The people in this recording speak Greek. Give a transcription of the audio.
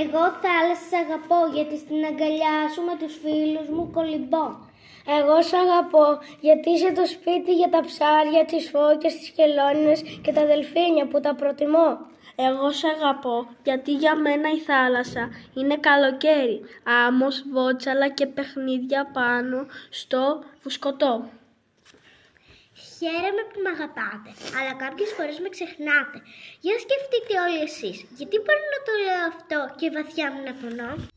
Εγώ θάλασσα σ' αγαπώ, γιατί στην αγκαλιά σου με τους φίλους μου κολυμπώ. Εγώ σ' αγαπώ, γιατί είσαι το σπίτι για τα ψάρια, τις φώκες, τις χελώνες και τα δελφίνια που τα προτιμώ. Εγώ σ' αγαπώ, γιατί για μένα η θάλασσα είναι καλοκαίρι, άμμος, βότσαλα και παιχνίδια πάνω στο φουσκωτό. Χαίρομαι που με αγαπάτε, αλλά κάποιες φορές με ξεχνάτε. Για σκεφτείτε όλοι εσείς, γιατί μπορεί να το λέω αυτό και βαθιά μου να πονώ.